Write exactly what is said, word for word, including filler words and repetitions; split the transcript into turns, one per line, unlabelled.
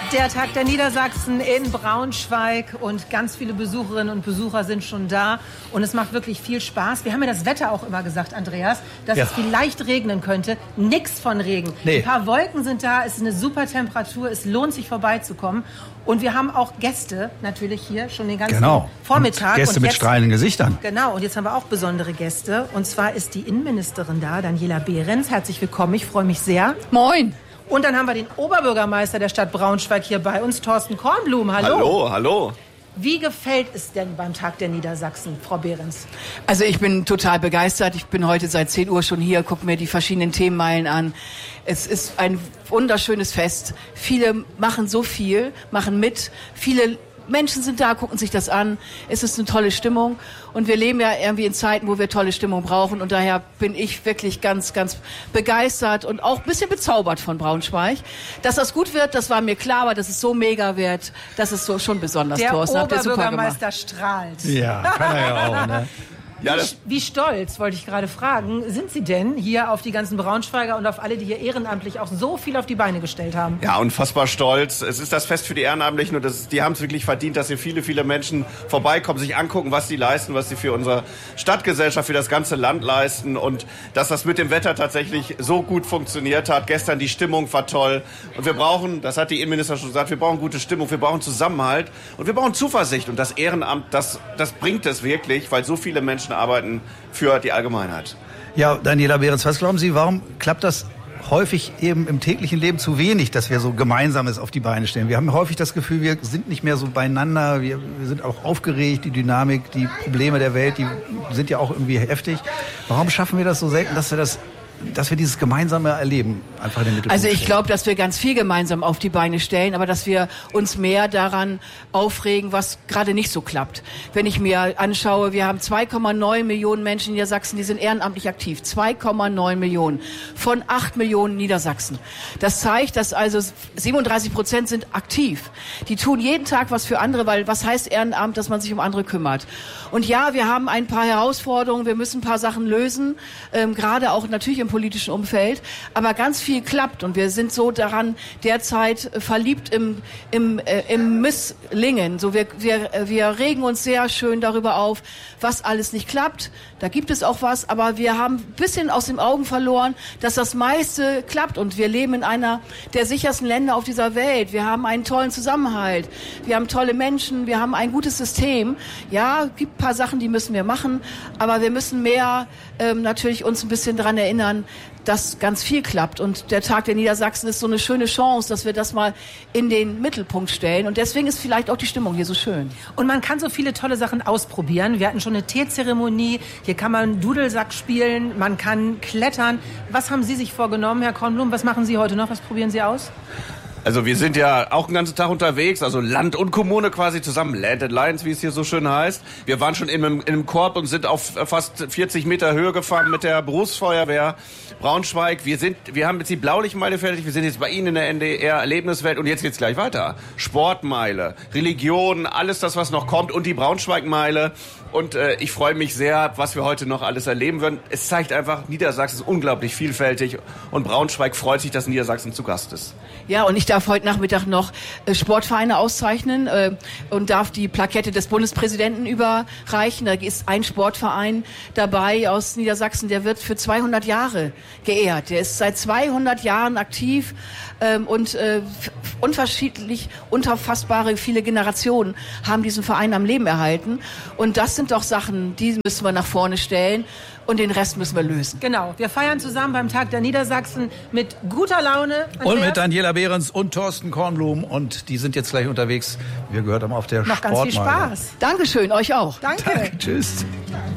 Der Tag der Niedersachsen in Braunschweig und ganz viele Besucherinnen und Besucher sind schon da und es macht wirklich viel Spaß. Wir haben ja das Wetter auch immer gesagt, Andreas, dass ja. es vielleicht regnen könnte. Nix von Regen. Nee. Ein paar Wolken sind da, es ist eine super Temperatur, es lohnt sich vorbeizukommen. Und wir haben auch Gäste natürlich hier schon den ganzen
genau.
Vormittag.
Und Gäste und jetzt, mit strahlenden Gesichtern.
Genau, und jetzt haben wir auch besondere Gäste. Und zwar ist die Innenministerin da, Daniela Behrens. Herzlich willkommen, ich freue mich sehr.
Moin.
Und dann haben wir den Oberbürgermeister der Stadt Braunschweig hier bei uns, Thorsten Kornblum. Hallo.
Hallo, hallo.
Wie gefällt es denn beim Tag der Niedersachsen, Frau Behrens?
Also ich bin total begeistert. Ich bin heute seit zehn Uhr schon hier, gucke mir die verschiedenen Themenmeilen an. Es ist ein wunderschönes Fest. Viele machen so viel, machen mit. Viele Menschen sind da, gucken sich das an. Es ist eine tolle Stimmung. Und wir leben ja irgendwie in Zeiten, wo wir tolle Stimmung brauchen. Und daher bin ich wirklich ganz, ganz begeistert und auch ein bisschen bezaubert von Braunschweig. Dass das gut wird, das war mir klar, aber dass es so mega wird, das ist so schon besonders,
der
Thorsten.
Der Oberbürgermeister strahlt.
Ja, kann er ja auch, ne?
Ja, wie, wie stolz, wollte ich gerade fragen, sind Sie denn hier auf die ganzen Braunschweiger und auf alle, die hier ehrenamtlich auch so viel auf die Beine gestellt haben?
Ja, unfassbar stolz. Es ist das Fest für die Ehrenamtlichen und das, die haben es wirklich verdient, dass hier viele, viele Menschen vorbeikommen, sich angucken, was sie leisten, was sie für unsere Stadtgesellschaft, für das ganze Land leisten und dass das mit dem Wetter tatsächlich so gut funktioniert hat. Gestern die Stimmung war toll und wir brauchen, das hat die Innenministerin schon gesagt, wir brauchen gute Stimmung, wir brauchen Zusammenhalt und wir brauchen Zuversicht und das Ehrenamt, das, das bringt es wirklich, weil so viele Menschen arbeiten für die Allgemeinheit.
Ja, Daniela Behrens, was glauben Sie, warum klappt das häufig eben im täglichen Leben zu wenig, dass wir so Gemeinsames auf die Beine stellen? Wir haben häufig das Gefühl, wir sind nicht mehr so beieinander, wir, wir sind auch aufgeregt, die Dynamik, die Probleme der Welt, die sind ja auch irgendwie heftig. Warum schaffen wir das so selten, dass wir das dass wir dieses gemeinsame Erleben einfach in den Mittelpunkt
Also ich
stellen?
glaube, dass wir ganz viel gemeinsam auf die Beine stellen, aber dass wir uns mehr daran aufregen, was gerade nicht so klappt. Wenn ich mir anschaue, wir haben zwei Komma neun Millionen Menschen in Niedersachsen, die sind ehrenamtlich aktiv. zwei Komma neun Millionen von acht Millionen Niedersachsen. Das zeigt, dass also siebenunddreißig Prozent sind aktiv. Die tun jeden Tag was für andere, weil was heißt Ehrenamt, dass man sich um andere kümmert. Und ja, wir haben ein paar Herausforderungen, wir müssen ein paar Sachen lösen, ähm, gerade auch natürlich im politischen Umfeld, aber ganz viel klappt und wir sind so daran derzeit verliebt im, im, äh, im Misslingen. So wir, wir, wir regen uns sehr schön darüber auf, was alles nicht klappt. Da gibt es auch was, aber wir haben ein bisschen aus den Augen verloren, dass das meiste klappt und wir leben in einer der sichersten Länder auf dieser Welt. Wir haben einen tollen Zusammenhalt, wir haben tolle Menschen, wir haben ein gutes System. Ja, gibt ein paar Sachen, die müssen wir machen, aber wir müssen mehr ähm, natürlich uns ein bisschen daran erinnern, dass ganz viel klappt. Und der Tag der Niedersachsen ist so eine schöne Chance, dass wir das mal in den Mittelpunkt stellen. Und deswegen ist vielleicht auch die Stimmung hier so schön.
Und man kann so viele tolle Sachen ausprobieren. Wir hatten schon eine Teezeremonie. Hier kann man Dudelsack spielen. Man kann klettern. Was haben Sie sich vorgenommen, Herr Kornblum? Was machen Sie heute noch? Was probieren Sie aus?
Also wir sind ja auch den ganzen Tag unterwegs, also Land und Kommune quasi zusammen, Land Alliance, wie es hier so schön heißt. Wir waren schon in einem, in einem Korb und sind auf fast vierzig Meter Höhe gefahren mit der Berufsfeuerwehr Braunschweig. Wir sind, wir haben jetzt die Blaulichtmeile fertig, wir sind jetzt bei Ihnen in der N D R Erlebniswelt und jetzt geht's gleich weiter. Sportmeile, Religion, alles das, was noch kommt und die Braunschweigmeile. Und äh, ich freue mich sehr, was wir heute noch alles erleben werden. Es zeigt einfach, Niedersachsen ist unglaublich vielfältig und Braunschweig freut sich, dass Niedersachsen zu Gast ist.
Ja, und ich darf heute Nachmittag noch äh, Sportvereine auszeichnen äh, und darf die Plakette des Bundespräsidenten überreichen. Da ist ein Sportverein dabei aus Niedersachsen, der wird für zweihundert Jahre geehrt. Der ist seit zweihundert Jahren aktiv ähm, und äh, unterschiedlich, unfassbare viele Generationen haben diesen Verein am Leben erhalten. Und das sind doch Sachen, die müssen wir nach vorne stellen. Und den Rest müssen wir lösen.
Genau. Wir feiern zusammen beim Tag der Niedersachsen mit guter Laune. Andreas.
Und mit Daniela Behrens und Thorsten Kornblum. Und die sind jetzt gleich unterwegs. Wir gehört haben auf der
Noch
Sportmeile.
ganz viel Spaß.
Dankeschön, euch auch.
Danke.
Danke. Tschüss.